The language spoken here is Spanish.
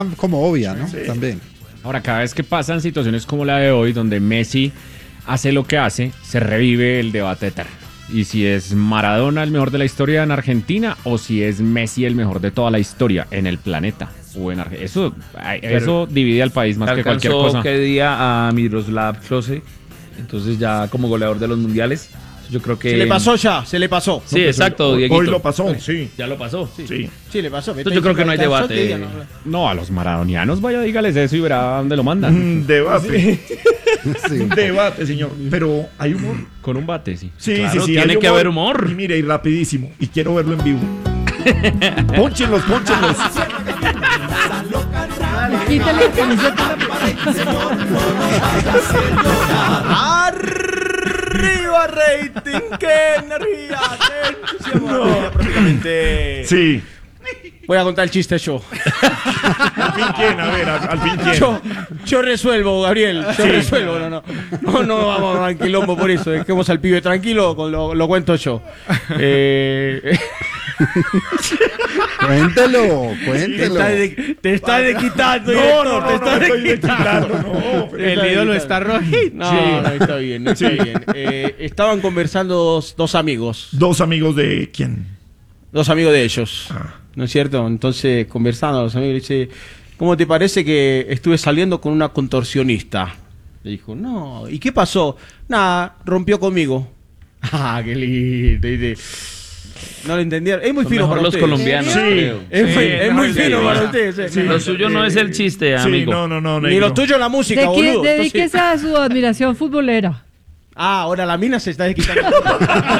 como obvia, ¿no? Sí. También. Ahora, cada vez que pasan situaciones como la de hoy, donde Messi hace lo que hace, se revive el debate eterno. Y si es Maradona el mejor de la historia en Argentina o si es Messi el mejor de toda la historia en el planeta. O en eso divide al país más que cualquier cosa. Que día a Miroslav Klose, entonces ya como goleador de los mundiales. Yo creo que... Se le pasó. Sí, exacto, Dieguito. Hoy lo pasó, sí. Ya lo pasó. Sí. Sí, le pasó. Entonces yo creo que no hay debate. No, a los maradonianos vaya, dígales eso y verá dónde lo mandan. Debate. Sí. Debate, señor. Pero hay humor. Con un bate, sí. Sí, Claro, sí, tiene hay que haber humor. Y mire, y rapidísimo. Y quiero verlo en vivo. Pónchenlos. Quítale la camiseta. ¡Arriba, rating! ¡Qué energía! ¡Qué entusiasmo! Prácticamente. Sí. Voy a contar el chiste yo. ¿Al fin quién? A ver, ¿al fin quién? Yo resuelvo, Gabriel. Yo resuelvo. No vamos a dar quilombo por eso. Dejemos al pibe tranquilo, lo cuento yo. Cuéntelo. Te estás desquitando, No, te estás estoy desquitando. desquitando, no. El ídolo está rojito. No, está bien, está bien. Estaban conversando dos amigos. ¿Dos amigos de quién? Dos amigos de ellos. ¿No es cierto? Entonces, conversando, los amigos le dice, ¿cómo te parece que estuve saliendo con una contorsionista? Le dijo, no. ¿Y qué pasó? Nada, rompió conmigo. Ah, qué lindo. Dice, no lo entendieron. Es muy fino para los ustedes. colombianos. Sí. creo. Es muy sí, fino sí. para ustedes. Sí. Lo suyo no es el chiste, Sí, amigo. no, Ni negro. lo tuyo la música, boludo. Dedíquese a su admiración futbolera. Ah, ahora la mina se está desquitando.